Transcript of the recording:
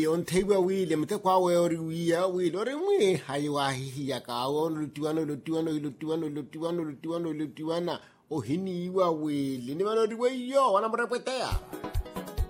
on table wheel, and take our we are will or me. Hayahi Yaka, Lutuana, oh, Hini, you are will, in the way you're one of